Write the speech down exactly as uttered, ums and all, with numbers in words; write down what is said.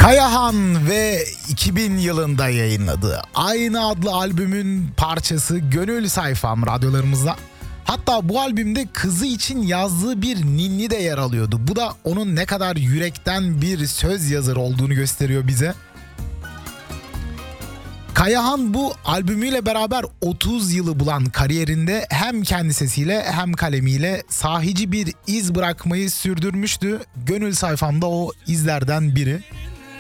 Kayahan ve iki bin yılında yayınladığı aynı adlı albümün parçası Gönül Sayfam radyolarımızda. Hatta bu albümde kızı için yazdığı bir ninni de yer alıyordu. Bu da onun ne kadar yürekten bir söz yazarı olduğunu gösteriyor bize. Kayahan bu albümüyle beraber otuz yılı bulan kariyerinde hem kendi sesiyle hem kalemiyle sahici bir iz bırakmayı sürdürmüştü. Gönül Sayfamda o izlerden biri.